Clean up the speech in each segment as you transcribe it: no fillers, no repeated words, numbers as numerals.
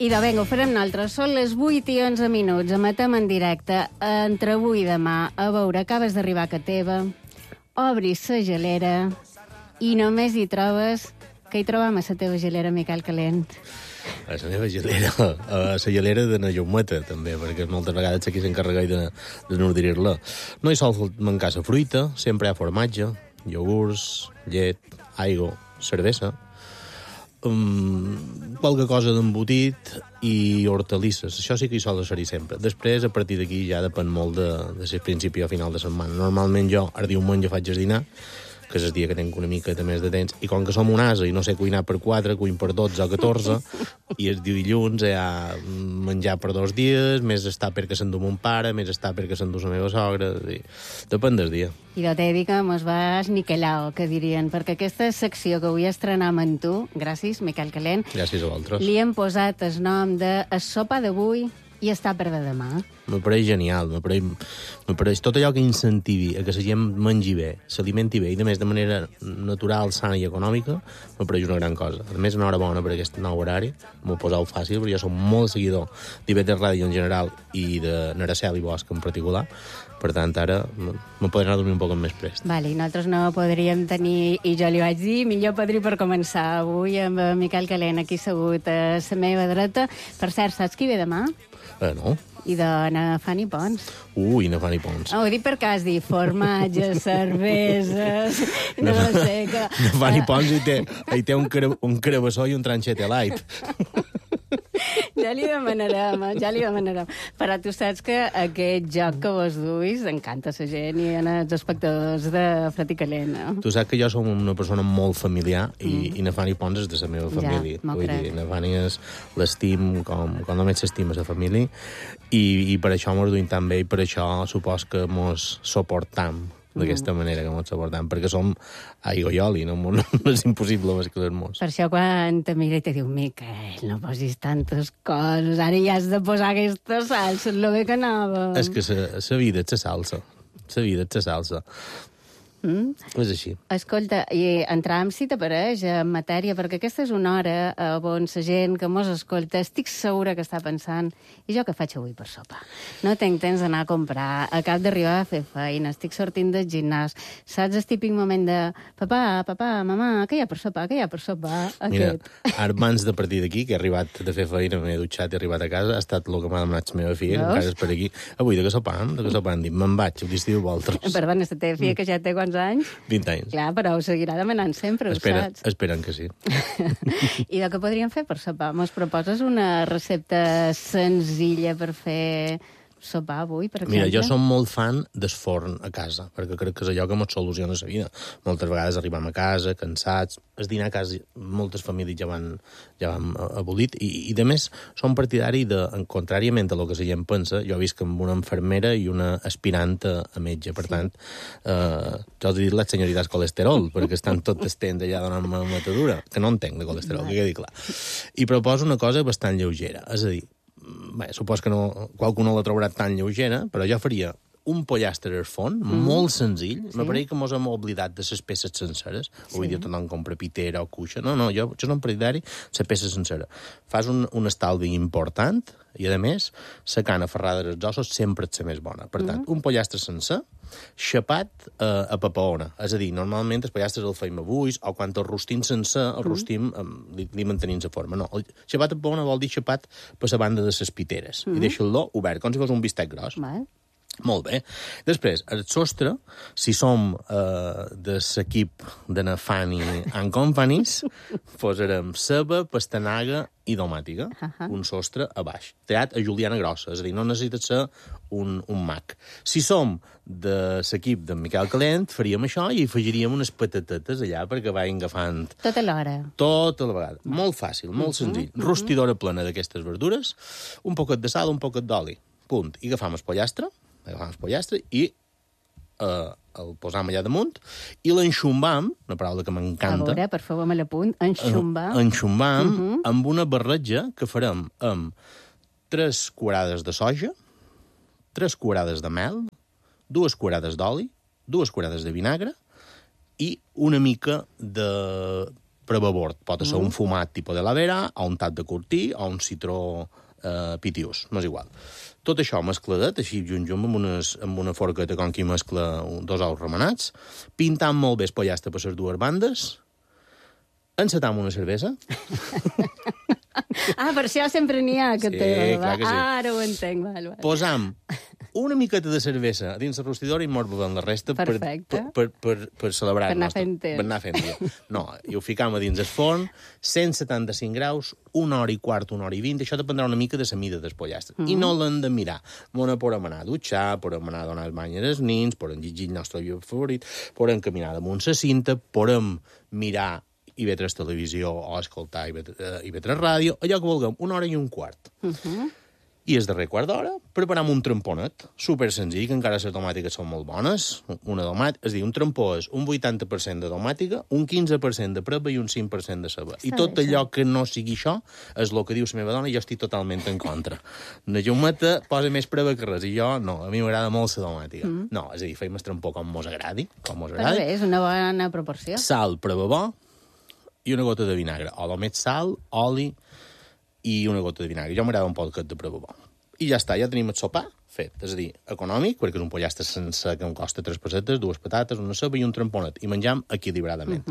Idò, vinga, ho farem nosaltres. Són les 8 i 11 minuts. Emetem en directe entre avui i demà. A veure, acabes d'arribar a ca teva, obris la gelera i només hi trobes... Què hi trobam a la teva gelera, Miquel Calent? A la meva gelera, a la gelera de na Jaumeta, també, perquè moltes vegades aquí s'encarrega de nodrir-la. No hi sol mancar la fruita, sempre hi ha formatge, iogurts, llet, aigua, cervesa, qualque cosa d'embotit i hortalisses. Això sí que hi sol ser-hi sempre. Després, a partir d'aquí, ja depèn molt de ser principi o final de setmana. Normalment jo, el diumenge faig jardinar, que és el dia que tinc una mica més de temps, i com que som un ase i no sé cuinar per 4, cuin per 12 o 14, i el dilluns hi ha menjar per 2 dies, més estar perquè s'endú mon pare, més estar perquè s'endú la meva sogra, i depèn del dia. I de t'he dit que mos vas niquelao, que dirien, perquè aquesta secció que avui estrenem amb tu, gràcies, Miquel Calent, Gràcies a vosaltres. li hem posat el nom de el sopar d'avui i està per de demà. M'apareix genial, m'apareix tot allò que incentivi a que la gent mengi bé, s'alimenti bé i, a més, de manera natural, sana i econòmica, m'apareix una gran cosa. A més, enhorabona per aquest nou horari, m'ho poseu fàcil, perquè jo som molt seguidor d'IV3 Ràdio en general i de Naracel i Bosch en particular. Per tant, ara me podré anar a dormir un poc més prest. Vale, i nosaltres no podríem tenir, i jo li vaig dir, millor padrí per començar avui amb Miquel Calent aquí assegut a la meva dreta. Per cert, saps qui ve demà? No? I de na Fanny Pons. Ui, na Fanny Pons. Ho dic perquè has dit formatge, cerveses, no sé què... Na Fanny Pons hi té un carabassó i un tranxet light. Ja li demanarem. Però tu saps que aquest joc que vos duis encanta a la gent i als espectadors de Fred i Calent, no? Tu saps que jo som una persona molt familiar i na Fanny Pons és de la meva família. Ja, vull dir, na Fanny l'estim com només s'estima la família i per això mos duim tan bé i per això supos que mos suportam d'aquesta manera que mos suportam, perquè som aigua i oli, no és impossible mesclar-nos. Per això quan te mira i te diu Miquel, no posis tantes coses, ara ja has de posar aquesta salsa, lo bé que anava. És que la vida és la salsa. La vida és la salsa. És així. Escolta, i entràvem, si t'apareix, en matèria, perquè aquesta és una hora on la gent que mos escolta estic segura que està pensant i jo què faig avui per sopar? No tinc temps d'anar a comprar, acabo d'arribar a fer feina, estic sortint del gimnàs, saps el típic moment de papà, mamà, què hi ha per sopar, què hi ha per sopar? Mira, ara abans de partir d'aquí, que he arribat de fer feina, m'he dutxat i he arribat a casa, ha estat el que m'ha demanat la meva filla, que encara és per aquí. Avui, de què sopam? Dic, me'n vaig, l'estiu vosaltres. Perdona, la teva filla que ja té quants anys? 20 anys. Clar, però ho seguirà demanant sempre, ho saps? Esperen que sí. I de què podríem fer per sopar? Mos proposes una recepta senzilla per fer sopar avui, per exemple? Mira, jo som molt fan del forn a casa, perquè crec que és allò que ens soluciona la vida. Moltes vegades arribam a casa, cansats, el dinar a casa, moltes famílies ja van abolit, i de més, som partidari de, contràriament a lo que la gent pensa, jo visc amb una infermera i una aspirant a metge, per tant, jo he dit les senyoritas colesterol, perquè estan tot el temps allà donant-me matadura, que no entenc de colesterol, que quedi clar. I proposo una cosa bastant lleugera, és a dir, supos que qualcú no la trobarà tan lleugera, però jo faria un pollastre al forn, molt senzill. Sí? M'apareix que mos hem oblidat de les peces senceres. Sí. Vull dir, tothom compra pitera o cuixa. No, jo som partidari de la peça sencera. Fas un estalvi important i, a més, la carn aferrada dels ossos sempre és la més bona. Per tant, un pollastre sencer, xapat a papaona. És a dir, normalment els pollastres el feim a buis, o quan el rostim sencer, el rostim, li mantenim la forma. No, el xapat a papaona vol dir xapat per la banda de les piteres. I deixa-lo obert, com si fos un bistec gros. Molt bé. Després, el sostre, si som de l'equip de na Fanny and Companies, posarem ceba, pastanaga i domàtica, un sostre a baix, tallat a juliana grossa, és a dir, no necessita ser un mag. Si som de l'equip d'en Miquel Calent, faríem això i afegiríem unes patatetes allà perquè vagin agafant... Tota l'hora. Tota la vegada. Molt fàcil, molt senzill. Rostidora plena d'aquestes verdures, un poquet de sal, un poquet d'oli. Punt. I agafam el pollastre i el posam allà damunt i l'enxumbam, una paraula que m'encanta. A veure, per favor, me l'apunt. Enxumbam. Enxumbam amb una barreja que farem amb 3 cuarades de soja, 3 cuarades de mel, 2 cuarades d'oli, 2 cuarades de vinagre i una mica de prevabord. Pot ser un fumat tipus de la vera, o un tat de cortí, o un citró pitius, m'és igual. Tot això mescladet, així junt amb una forqueta com qui mescla 2 ous remenats, pintant molt bé el pollastre per les dues bandes, encetam una cervesa. Per això sempre n'hi ha aquest tema. Clar que sí. Ara ho entenc. Val. Posam una miqueta de cervesa dins la rostidora i mos bevem la resta per celebrar-nos. Per anar fent dia. No, i ho ficam a dins el forn, 175 graus, 1 hora i quart, 1 hora i 20, això dependrà una mica de la mida del pollastre. I no l'hem de mirar. Mona podem anar a dutxar, podem anar a donar el bany als nins, podem llegir el nostre llibre favorit, podem caminar damunt la cinta, podem mirar i veure televisió o escoltar i veure ràdio, allò que vulguem, 1 hora i un quart. I el darrer quart d'hora preparam un tramponet, super senzill, que encara les tomàtiques són molt bones. Un trampó és un 80% de tomàtica, un 15% de preba i un 5% de ceba. I tot allò que no sigui això és el que diu la meva dona i jo estic totalment en contra. La Jaumeta posa més preba que res, i jo no, a mi m'agrada molt la tomàtica. No, és a dir, feim el trampó com mos agradi. Però bé, és una bona proporció. Sal, preba bo, i una gota de vinagre. O només sal, oli i una gota de vinagre. Jo m'agrada un poquet de preba bo. I ja està, ja tenim el sopar fet. És a dir, econòmic, perquè és un pollastre sense que em costa 3 pessetes, 2 patates, una ceba i un tramponet. I menjam equilibradament.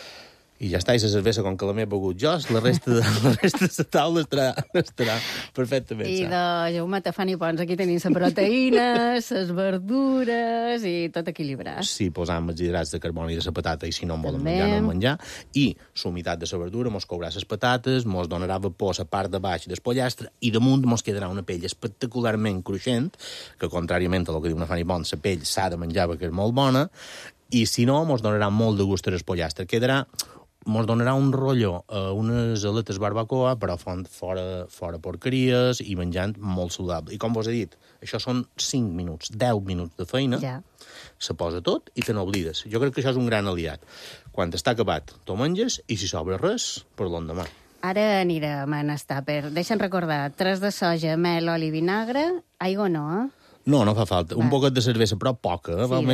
I ja està, i la cervesa, com que la m'he begut jo, la resta de la taula estarà perfectament I de Jaumeta fan i pons, aquí tenim la proteïna, les verdures i tot equilibrat. Sí, posam els hidrats de carboni de la patata i si no en volen menjar, no en menjar. I la humitat de la verdura mos courà les patates, mos donarà vapor a la part de baix del pollastre i damunt mos quedarà una pell espectacularment cruixent, que contràriament a el que diu una fan i pons, la pell s'ha de menjar perquè és molt bona, i si no, mos donarà molt de gust el pollastre. Mos donarà un rotllo, unes aletes barbacoa, però fora porqueries i menjant molt saludable. I com vos he dit, això són 5 minuts, 10 minuts de feina, se posa tot i te n'oblides. Jo crec que això és un gran aliat. Quan està acabat, t'ho menges i si sobra res, per l'endemà. Ara anirem a en tàper. Deixa'm recordar, 3 de soja, mel, oli, vinagre, aigua no, No fa falta. Un poquet de cervesa, però poca.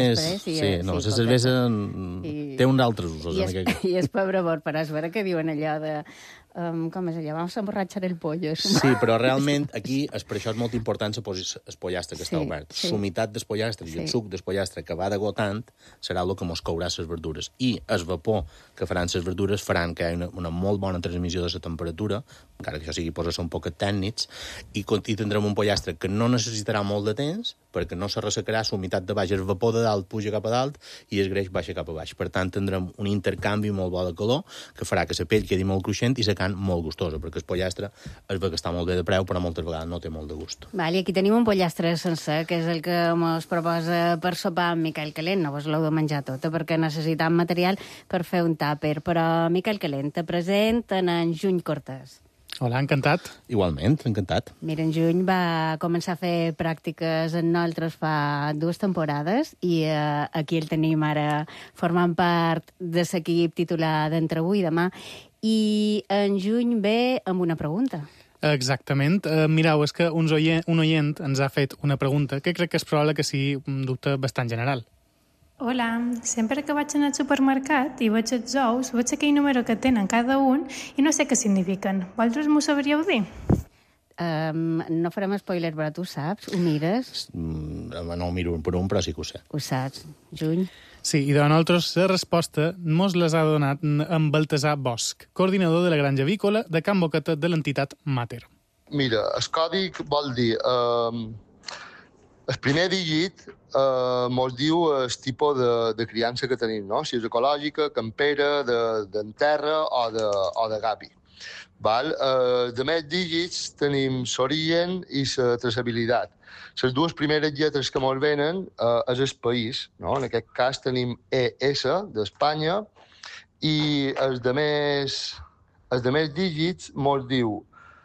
La cervesa té uns altres usos. I el pebrabor, però és vera que diuen allò de... com és allò? Vamos a emborratxar el pollo. Sí, però realment aquí per això és molt important el pollastre que està obert. L'humitat del pollastre i el suc del pollastre que va degotant serà el que mos courà les verdures. I el vapor que faran les verdures faran que hi hagi una molt bona transmissió de la temperatura, encara que això sigui posar-se un poc tècnics, i tindrem un pollastre que no necessitarà molt de temps, perquè no se ressecarà, la humitat de baix, el vapor de dalt puja cap a dalt i el greix baixa cap a baix. Per tant, tindrem un intercanvi molt bo de calor que farà que la pell quedi molt cruixent i la carn molt gustosa, perquè el pollastre es ve que està molt bé de preu, però moltes vegades no té molt de gust. Vale, aquí tenim un pollastre sencer, que és el que mos proposa per sopar amb Miquel Calent. No vos l'heu de menjar tota, perquè necessitam material per fer un tàper. Però, Miquel Calent, te presenten en Juny Cortés. Hola, encantat. Igualment, encantat. Mira, en Juny va començar a fer pràctiques amb nosaltres fa 2 temporades i aquí el tenim ara formant part de l'equip titular d'Entre avui i demà. I en Juny ve amb una pregunta. Exactament. Mireu, és que un oient ens ha fet una pregunta que crec que és probable que sigui un dubte bastant general. Hola, sempre que vaig anar al supermercat i veig els ous, veig aquell número que tenen cada un i no sé què signifiquen. Vosaltres m'ho sabríeu dir? No farem spoiler, però tu saps? Ho mires? No ho miro per un, però sí que ho sé. Ho saps, Juny? Sí, i de nosaltres la resposta mos les ha donat en Baltasar Bosch, coordinador de la granja avícola de Can Boqueta de l'entitat Mater. Mira, el còdig vol dir... el primer dígit mos diu el tipus de criança que tenim, no? Si és ecològica, campera, d'enterra o de gavi. De més dígits tenim l'origen i la traçabilitat. Les 2 primeres lletres que mos venen és el país, no? En aquest cas tenim ES d'Espanya i els de més dígits mos diu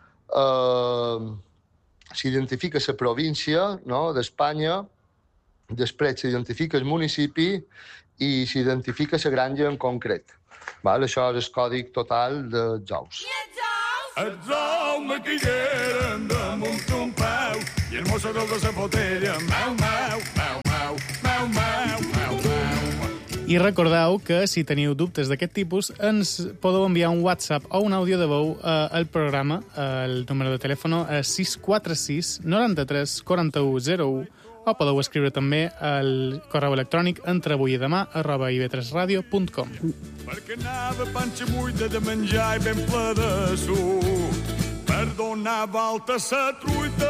s'identifica la província, no?, d'Espanya, després s'identifica el municipi i s'identifica la granja en concret. Això és el còdig total dels ous. Els ous matigueren damunt un peu i el mosso de la botella, mau, mau, mau, mau, mau, mau, mau, mau. I recordeu que si teniu dubtes d'aquest tipus ens podeu enviar un WhatsApp o un àudio de veu al programa. El número de telèfon és 646 93 41 01 o podeu escriure també al correu electrònic entreavuiedemà@ib3radio.com. Perquè anava panxa buida de menjar i ben ple de suc per donar volta a sa truita.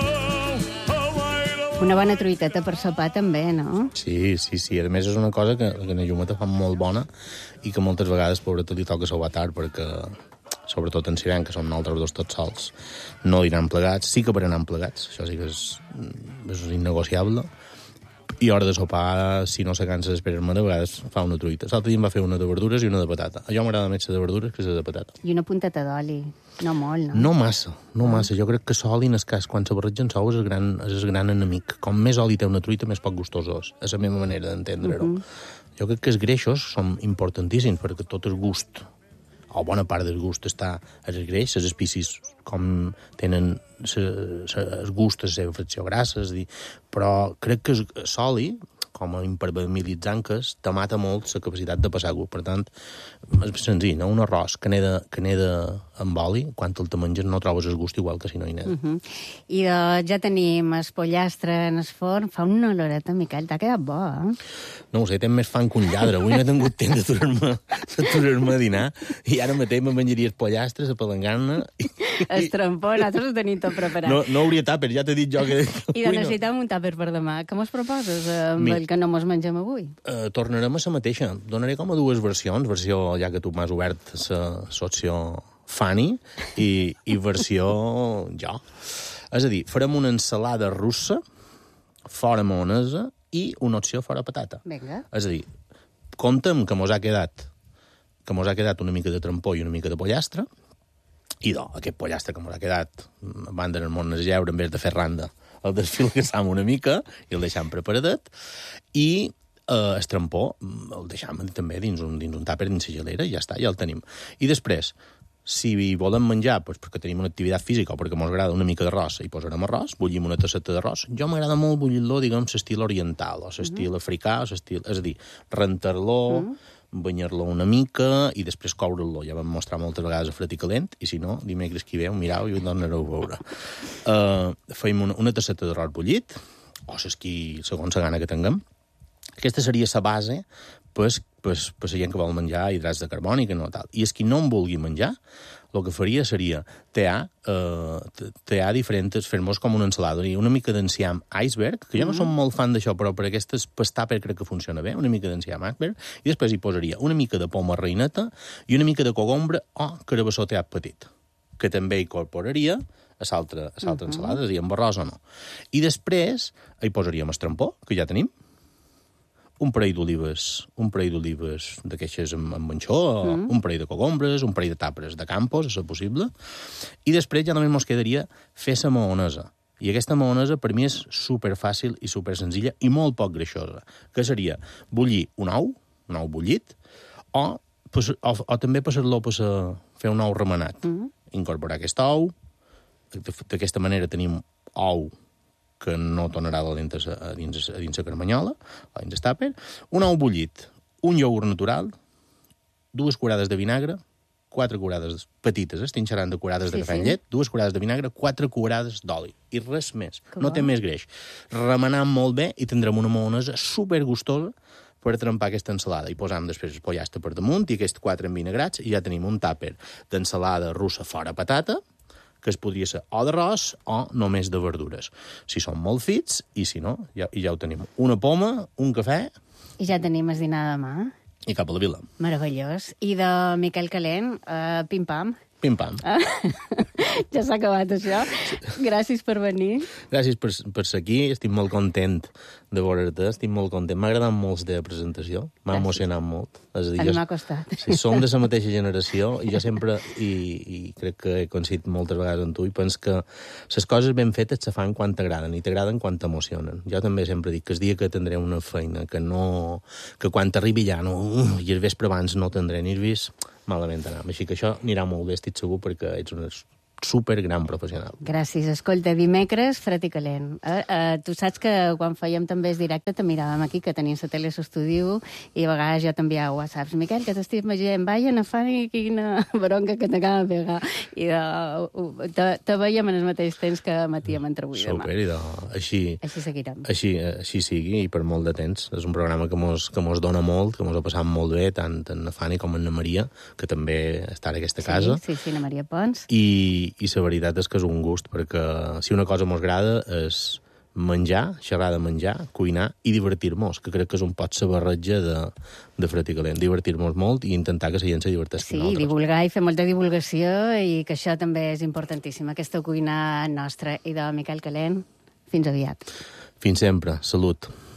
Una bona truiteta per sopar també, no? Sí. A més, és una cosa que na Llumeta fa molt bona i que moltes vegades, pobret, li toca sobar tard perquè, sobretot en Sirent, que som nosaltres dos tots sols, no diran plegats. Sí que berenan plegats, això sí que és innegociable. I a hora de sopar, si no se cansa d'esperar-me, de vegades fa una truita. L'altre dia em va fer una de verdures i una de patata. A jo m'agrada més la de verdures que la de patata. I una punteta d'oli. No molt, no? No massa. Jo crec que l'oli, en el cas, quan se barregen sous, és el gran enemic. Com més oli té una truita, més poc gustosos. És la meva manera d'entendre-ho. Jo crec que els greixos són importantíssims, perquè tot el gust, o bona part del gust, està als greix, les espècies com tenen el gust, la seva fracció grassa, però crec que l'oli, com a impermeabilitzant que és, te mata molt la capacitat de passar gust. Per tant, és senzill, no? Un arròs que n'he amb oli, quan el te menges no trobes el gust igual que si no hi n'he. I ja tenim el pollastre en el forn. Fa una oloreta, Miquel, t'ha quedat bo, eh? No ho sé, tenc més fam que un lladre. Avui no he tingut temps d'aturar-me a dinar i ara mateix me menjaria el pollastre, la palangana... El trampó, nosaltres ho tenim tot preparat. No hauria tàper, ja t'he dit jo que... I necessitem un tàper per demà. Què mos proposes amb el que no mos mengem avui? Tornarem a la mateixa. Donaré com a dues versions. Versió, ja que tu m'has obert l'opció Fanny, i versió jo. És a dir, farem una ensalada russa, fora maonesa, i una opció fora patata. Vinga. És a dir, compta'm que mos ha quedat una mica de trampó i una mica de pollastre, i aquest pollastre que mos ha quedat, a banda en el món es lleure, en vez de fer randa, el desfilgassam una mica i el deixam preparadet, i el trampó el deixam també dins un tàper, dins la gelera, i ja està, ja el tenim. I després, si volem menjar, perquè tenim una activitat física o perquè ens agrada una mica d'arròs, hi posarem arròs, bullim una tasseta d'arròs. Jo m'agrada molt bullir-lo, diguem, l'estil oriental, o l'estil africà, és a dir, rentar-lo, banyar-lo una mica i després coure'l. Ja vam mostrar moltes vegades a fred i calent, i si no, dimecres que hi ve, ho mirau i ho tornareu a veure. Feim una tasseta d'arròs bullit, o l'esquí segons la gana que tinguem. Aquesta seria la base per la gent que vol menjar hidrats de carboni, que no tal. I els qui no en vulgui menjar, el que faria seria tear diferents, fer-nos com una ensalada, una mica d'enciam iceberg, que jo no som molt fan d'això, però per aquestes pastàper crec que funciona bé, una mica d'enciam iceberg, i després hi posaria una mica de poma reineta i una mica de cogombre o carabassó teat petit, que també incorporaria a l'altra ensalada, és a dir, amb arròs o no. I després hi posaríem el trampó, que ja tenim, un parell d'olives d'aquestes amb anxó, un parell de cogombres, un parell de tapres de campos, a ser possible, i després ja només ens quedaria fer la maonesa. I aquesta maonesa per mi és superfàcil i supersenzilla i molt poc greixosa, que seria bullir un ou bullit, o també passar-lo per fer un ou remenat. Incorporar aquest ou, d'aquesta manera tenim ou que no tornarà a dins la carmanyola, a dins el tàper, un ou bullit, un iogurt natural, 2 curades de vinagre, 4 curades petites, estic xerrant de curades de cafè amb llet, 2 curades de vinagre, 4 curades d'oli, i res més. No té més greix. Remenant molt bé i tindrem una maonesa supergustosa per trempar aquesta ensalada. I posam després el pollastre per damunt i aquests 4 envinagrats i ja tenim un tàper d'ensalada russa fora patata, que es podria ser o d'arròs o només de verdures. Si són molt fits, i si no, ja ho tenim. Una poma, un cafè... I ja tenim el dinar demà. I cap a la vila. Meravellós. I de Miquel Calent, pim-pam. Pim-pam. Ja s'ha acabat això. Gràcies per venir. Gràcies per ser aquí. Estic molt content de veure'te. Estic molt content. M'ha agradat molt la teva presentació. M'ha emocionat molt. És a dir, a mi m'ha costat. Sí, som de la mateixa generació i jo sempre, i crec que he coincidit moltes vegades amb tu, i penso que les coses ben fetes se fan quan t'agraden i t'agraden quan t'emocionen. Jo també sempre dic que el dia que tindré una feina que quan t'arribi ja i el vespre abans no tindré nervis, malament anar. Així que això anirà molt bé, estic segur, perquè ets supergran professional. Gràcies. Escolta, dimecres, fred i calent. Tu saps que quan fèiem també el directe te miràvem aquí, que tenim la tele a l'estudio, i a vegades jo t'enviava whatsapps. Miquel, que t'estic imaginant, vaja, no fa ni quina bronca que t'acaba de pegar. I te veiem en el mateix temps que matíem entre avui i demà. Super, i així seguirem. Així sigui, i per molt de temps. És un programa que mos dona molt, que mos ha passat molt bé, tant en la Fanny com en la Maria, que també està en aquesta casa. Sí, la Maria Pons. I la veritat és que és un gust, perquè si una cosa mos agrada és menjar, xerrar de menjar, cuinar i divertir-nos, que crec que és un pot la barreja de fred i calent. Divertir-nos molt i intentar que la gent se diverteixi amb nosaltres. Sí, divulgar i fer molta divulgació, i que això també és importantíssim, aquesta cuina nostra. I de Miquel Calent, fins aviat. Fins sempre. Salut.